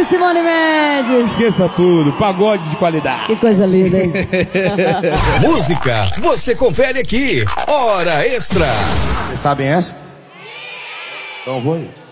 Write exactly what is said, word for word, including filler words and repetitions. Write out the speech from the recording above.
Simone Mendes. Esqueça tudo, pagode de qualidade. Que coisa linda, hein? Música, você confere aqui. Hora Extra. Vocês sabem essa? Então vou aí.